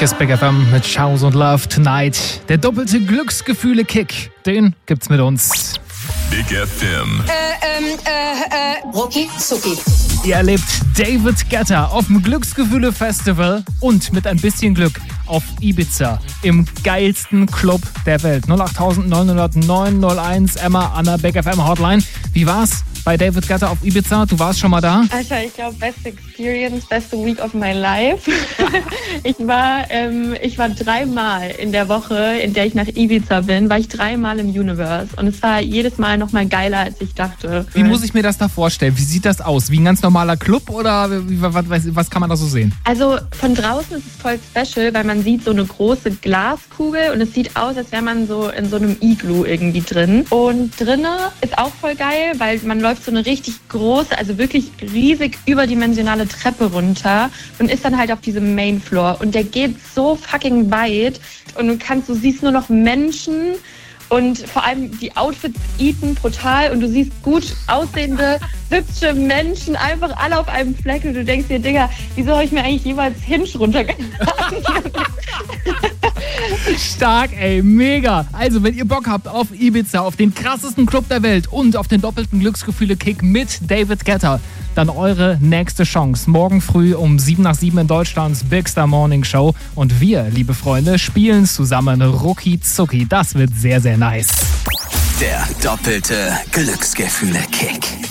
Hier ist Big FM mit Shows und Love Tonight. Der doppelte Glücksgefühle-Kick, den gibt's mit uns. Big FM. Rucki Zucki. Ihr erlebt David Guetta auf dem Glücksgefühle-Festival und mit ein bisschen Glück auf Ibiza im geilsten Club der Welt. 08900 Emma an der Big FM Hotline. Wie war's bei David Guetta auf Ibiza? Du warst schon mal da? Alter, ich glaube, beste Experience, beste Week of my life. Ich war 3-mal in der Woche, in der ich nach Ibiza bin, war ich 3-mal im Universe. Und es war jedes Mal noch mal geiler, als ich dachte. Wie muss ich mir das da vorstellen? Wie sieht das aus? Wie ein ganz normaler Club oder was kann man da so sehen? Also von draußen ist es voll special, weil man sieht so eine große Glaskugel und es sieht aus, als wäre man so in so einem Iglu irgendwie drin. Und drinnen ist auch voll geil, weil man läuft so eine richtig große, also wirklich riesig überdimensionale Treppe runter und ist dann halt auf diesem Main Floor. Und der geht so fucking weit und du siehst nur noch Menschen. Und vor allem die Outfits eaten brutal und du siehst gut aussehende, hübsche Menschen einfach alle auf einem Fleck und du denkst dir, Digga, wieso habe ich mir eigentlich jeweils Hinge runtergeladen? Stark, ey, mega. Also, wenn ihr Bock habt auf Ibiza, auf den krassesten Club der Welt und auf den doppelten Glücksgefühle-Kick mit David Guetta, dann eure nächste Chance. Morgen früh um 7 nach 7 in Deutschlands Big Star Morning Show. Und wir, liebe Freunde, spielen zusammen Rucki Zucki. Das wird sehr, sehr nice. Der doppelte Glücksgefühle-Kick.